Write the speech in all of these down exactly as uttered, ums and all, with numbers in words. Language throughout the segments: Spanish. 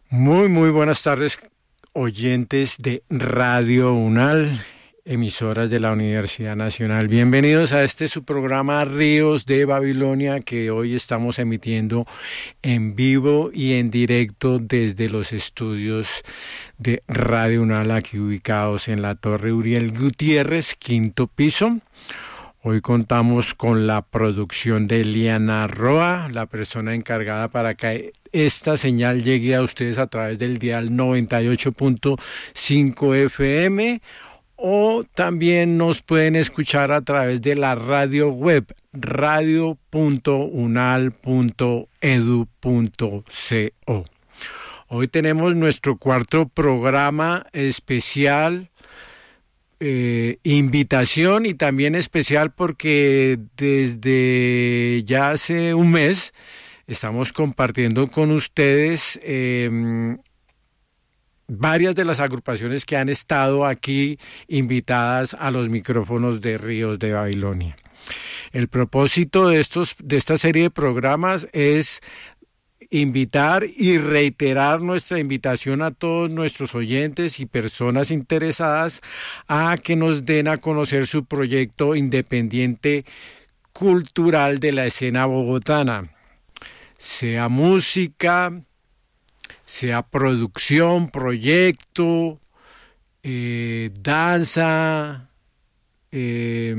Muy, muy buenas tardes, oyentes de Radio UNAL, emisoras de la Universidad Nacional. Bienvenidos a este su programa Ríos de Babilonia, que hoy estamos emitiendo en vivo y en directo desde los estudios de Radio UNAL, aquí ubicados en la Torre Uriel Gutiérrez, quinto piso. Hoy contamos con la producción de Eliana Roa, la persona encargada para que esta señal llegue a ustedes a través del dial noventa y ocho punto cinco F M, o también nos pueden escuchar a través de la radio web radio punto unal punto edu punto co. Hoy tenemos nuestro cuarto programa especial, Eh, invitación, y también especial porque desde ya hace un mes estamos compartiendo con ustedes eh, varias de las agrupaciones que han estado aquí invitadas a los micrófonos de Ríos de Babilonia. El propósito de estos, de esta serie de programas es invitar y reiterar nuestra invitación a todos nuestros oyentes y personas interesadas a que nos den a conocer su proyecto independiente cultural de la escena bogotana, sea música, sea producción, proyecto, eh, danza, eh,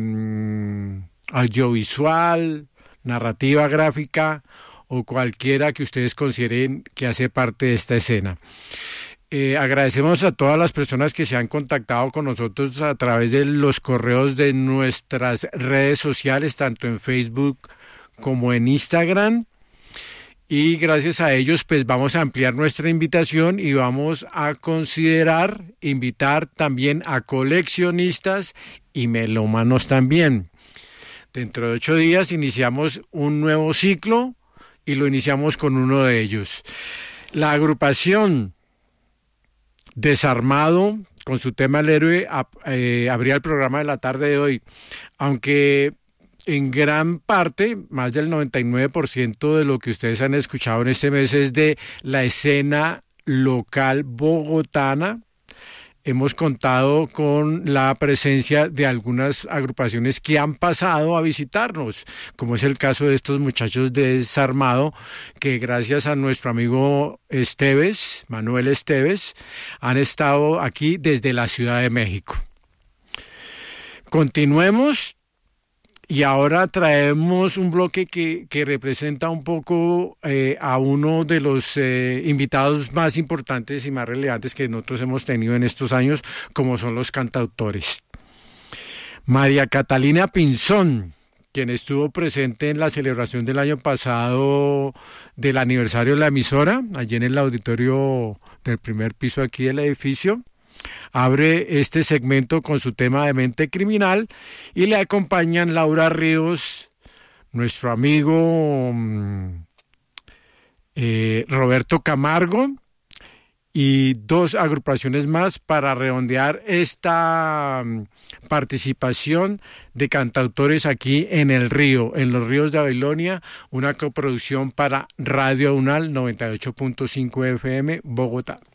audiovisual, narrativa gráfica, o cualquiera que ustedes consideren que hace parte de esta escena. Eh, agradecemos a todas las personas que se han contactado con nosotros a través de los correos de nuestras redes sociales, tanto en Facebook como en Instagram, y gracias a ellos pues vamos a ampliar nuestra invitación y vamos a considerar invitar también a coleccionistas y melómanos también. Dentro de ocho días iniciamos un nuevo ciclo y lo iniciamos con uno de ellos. La agrupación Desarmado, con su tema El Héroe, eh, abría el programa de la tarde de hoy, aunque en gran parte, más del noventa y nueve por ciento de lo que ustedes han escuchado en este mes es de la escena local bogotana. Hemos contado con la presencia de algunas agrupaciones que han pasado a visitarnos, como es el caso de estos muchachos de Desarmado, que gracias a nuestro amigo Esteves, Manuel Esteves, han estado aquí desde la Ciudad de México. Continuemos. Y ahora traemos un bloque que, que representa un poco eh, a uno de los eh, invitados más importantes y más relevantes que nosotros hemos tenido en estos años, como son los cantautores. María Catalina Pinzón, quien estuvo presente en la celebración del año pasado del aniversario de la emisora, allí en el auditorio del primer piso aquí del edificio, abre este segmento con su tema de Mente Criminal, y le acompañan Laura Ríos, nuestro amigo eh, Roberto Camargo, y dos agrupaciones más para redondear esta participación de cantautores aquí en el río, en los Ríos de Babilonia, una coproducción para Radio UNAL noventa y ocho punto cinco F M, Bogotá.